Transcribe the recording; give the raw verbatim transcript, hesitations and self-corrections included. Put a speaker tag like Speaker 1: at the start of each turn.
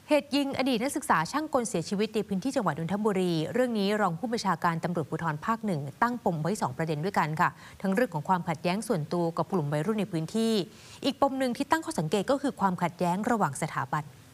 Speaker 1: เหตุยิงอดีตนักศึกษาช่างกลเสียชีวิตในพื้นที่จังหวัดนนทบุรีเรื่องนี้รองผู้บัญชาการตำรวจภูธรภาคหนึ่งตั้งปมไว้สองประเด็นด้วยกันค่ะทั้งเรื่องของความขัดแย้งส่วนตัวกับกลุ่มวัยรุ่นในพื้นที่อีกปมหนึ่งที่ตั้งข้อสังเกตก็คือความขัดแย้งระหว่างสถาบัน